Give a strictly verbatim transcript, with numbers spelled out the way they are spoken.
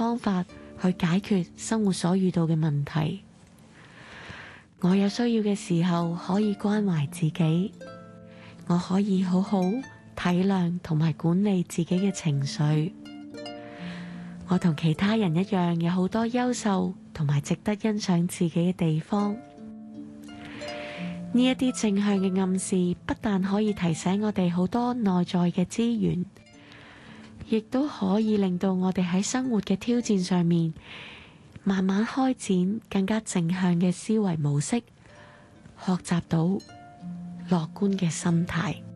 方法去解決生活所遇到嘅問題。我有需要嘅時候可以關懷自己，我可以好好體諒同埋管理自己嘅情緒。我同其他人一樣，有好多優秀同埋值得欣賞自己嘅地方。呢一啲正向嘅暗示，不但可以提醒我哋好多內在嘅資源，亦都可以令到我哋喺生活嘅挑戰上面，慢慢開展更加正向嘅思維模式，學習到樂觀嘅心態。